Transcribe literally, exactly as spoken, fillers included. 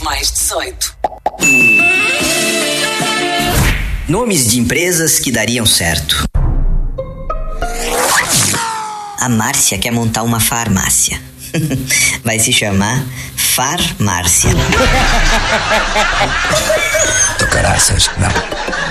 mais dezoito. Nomes de empresas que dariam certo. A Márcia quer montar uma farmácia. Vai se chamar Farmárcia. Tu caraças, não.